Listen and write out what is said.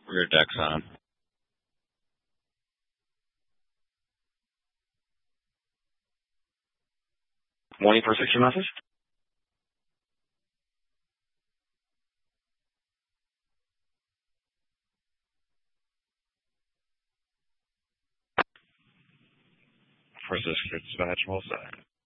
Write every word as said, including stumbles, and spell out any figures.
Rear deck's on. Morning for six your message? For six dispatch, well set.